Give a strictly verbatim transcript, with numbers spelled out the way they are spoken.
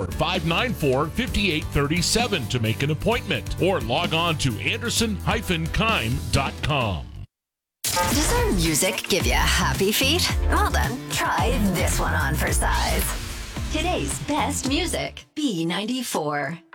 five nine four, five eight three seven to make an appointment or log on to anderson dash kime dot com. Does our music give you happy feet? Well then, try this one on for size. Today's best music, B ninety-four.